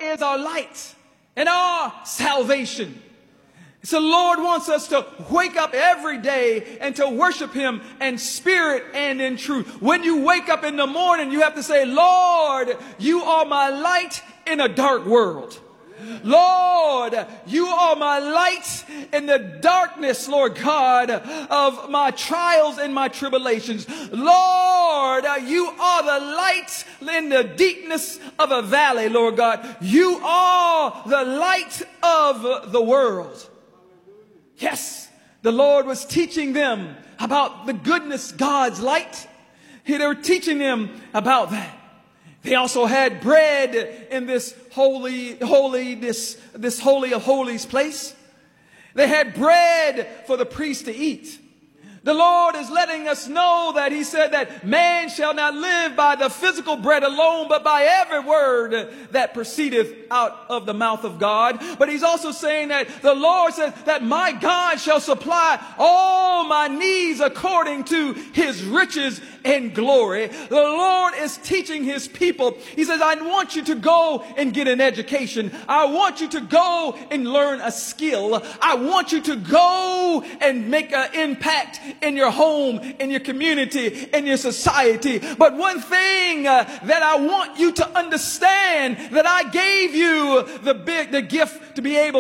is our light and our salvation. So the Lord wants us to wake up every day and to worship Him in spirit and in truth. When you wake up in the morning, you have to say, Lord, you are my light in a dark world. Lord, you are my light in the darkness, Lord God, of my trials and my tribulations. Lord, you are the light in the deepness of a valley, Lord God. You are the light of the world. Yes, the Lord was teaching them about the goodness, God's light. They were teaching them about that. They also had bread in this holy of holies place. They had bread for the priest to eat. The Lord is letting us know that He said that man shall not live by the physical bread alone, but by every word that proceedeth out of the mouth of God. But He's also saying that the Lord says that my God shall supply all my needs according to His riches and glory. The Lord is teaching His people. He says, I want you to go and get an education. I want you to go and learn a skill. I want you to go and make an impact in your home, in your community, in your society. But one thing that I want you to understand, that I gave you the gift to be able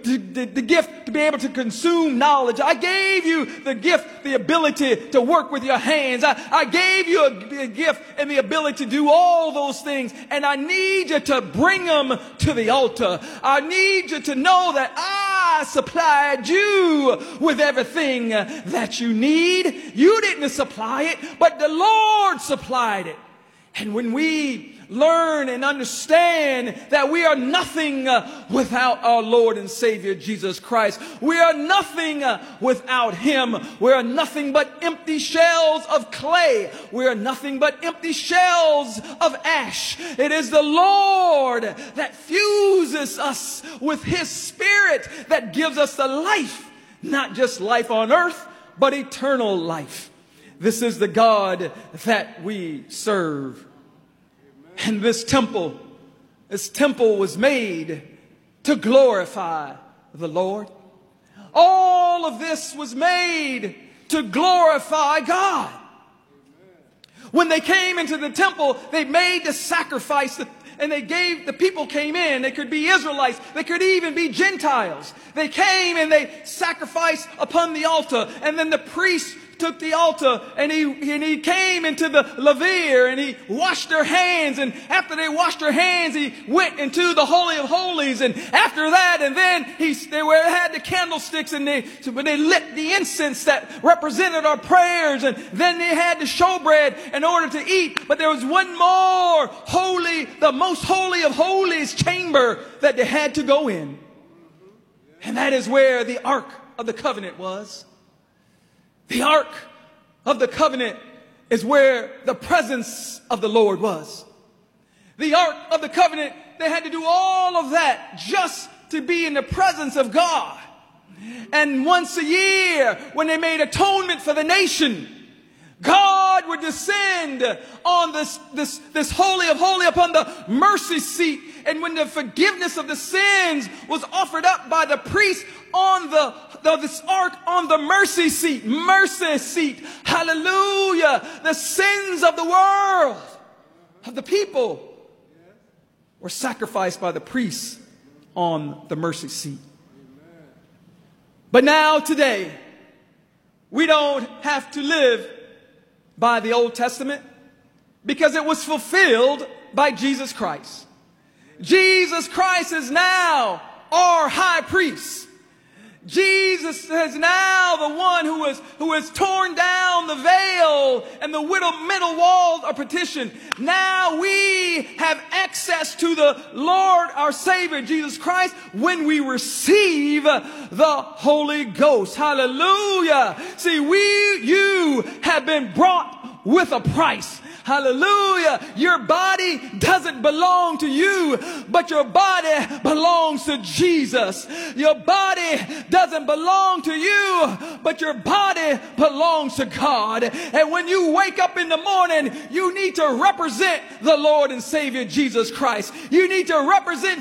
to consume knowledge. I gave you the gift, the ability to work with your hands. I gave you a gift and the ability to do all those things. And I need you to bring them to the altar. I need you to know that I supplied you with everything that you need. You didn't supply it, but the Lord supplied it. And when we learn and understand that we are nothing without our Lord and Savior Jesus Christ, we are nothing without Him. We are nothing but empty shells of clay. We are nothing but empty shells of ash. It is the Lord that fuses us with His Spirit that gives us the life, not just life on earth, but eternal life. This is the God that we serve. And this temple was made to glorify the Lord. All of this was made to glorify God. When they came into the temple, they made the sacrifice, and the people came in. They could be Israelites. They could even be Gentiles. They came and they sacrificed upon the altar. And then the priest took the altar and he came into the laver and he washed their hands. And after they washed their hands, he went into the Holy of Holies. And after that, and then they had the candlesticks and they lit the incense that represented our prayers. And then they had the showbread in order to eat. But there was one more holy, the most holy of holies chamber that they had to go in. And that is where the Ark of the Covenant was. The Ark of the Covenant is where the presence of the Lord was. The Ark of the Covenant, they had to do all of that just to be in the presence of God. And once a year, when they made atonement for the nation, God would descend on this Holy of Holies upon the mercy seat. And when the forgiveness of the sins was offered up by the priest on this ark on the mercy seat, hallelujah, the sins of the world, of the people, were sacrificed by the priests on the mercy seat. But now today, we don't have to live by the Old Testament because it was fulfilled by Jesus Christ. Jesus Christ is now our high priest. Jesus is now the one who has torn down the veil and the middle walls of partition. Now we have access to the Lord, our Savior, Jesus Christ, when we receive the Holy Ghost. Hallelujah. See, you have been brought with a price. Hallelujah. Your body doesn't belong to you, but your body belongs to Jesus. Your body doesn't belong to you, but your body belongs to God. And when you wake up in the morning, you need to represent the Lord and Savior Jesus Christ. You need to represent